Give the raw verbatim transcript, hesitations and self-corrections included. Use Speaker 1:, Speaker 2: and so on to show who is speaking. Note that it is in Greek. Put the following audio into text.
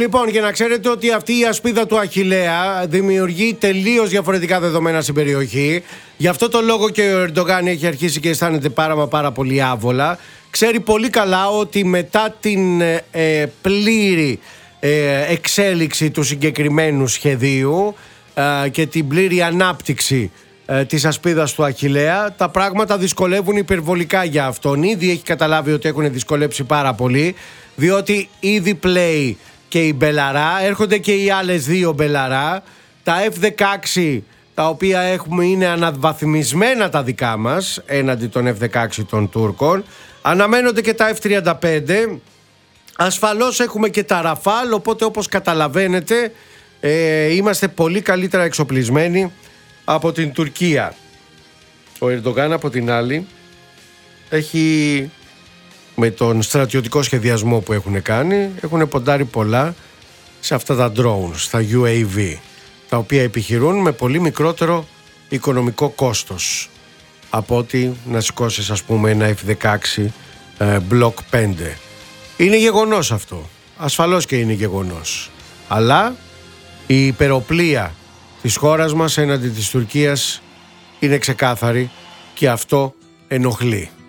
Speaker 1: Λοιπόν, για να ξέρετε ότι αυτή η ασπίδα του Αχιλλέα δημιουργεί τελείως διαφορετικά δεδομένα στην περιοχή. Γι' αυτό το λόγο και ο Ερντογάν έχει αρχίσει και αισθάνεται πάρα μα πάρα πολύ άβολα. Ξέρει πολύ καλά ότι μετά την ε, πλήρη ε, εξέλιξη του συγκεκριμένου σχεδίου ε, και την πλήρη ανάπτυξη ε, της ασπίδας του Αχιλλέα, τα πράγματα δυσκολεύουν υπερβολικά για αυτόν. Ήδη έχει καταλάβει ότι έχουν δυσκολέψει πάρα πολύ, διότι ήδη πλέει και η Μπελαρά, έρχονται και οι άλλες δύο Μπελαρά, τα εφ δεκαέξι τα οποία έχουμε είναι αναβαθμισμένα τα δικά μας έναντι των εφ δεκαέξι των Τούρκων, αναμένονται και τα εφ τριάντα πέντε, ασφαλώς έχουμε και τα Ραφάλ, οπότε όπως καταλαβαίνετε ε, είμαστε πολύ καλύτερα εξοπλισμένοι από την Τουρκία. Ο Ερντογάν από την άλλη έχει, με τον στρατιωτικό σχεδιασμό που έχουν κάνει, έχουν ποντάρει πολλά σε αυτά τα drones, τα γιου έι βι, τα οποία επιχειρούν με πολύ μικρότερο οικονομικό κόστος από ότι να σηκώσεις, ας πούμε, ένα εφ δεκαέξι ε, Block πέντε. Είναι γεγονός αυτό, ασφαλώς και είναι γεγονός, αλλά η υπεροπλία της χώρας μας έναντι της Τουρκίας είναι ξεκάθαρη και αυτό ενοχλεί.